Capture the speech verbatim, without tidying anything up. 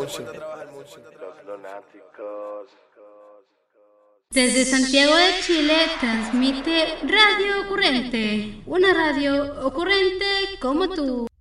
Los lunáticos. Desde Santiago de Chile transmite Radio Ocurrente, una radio ocurrente como tú.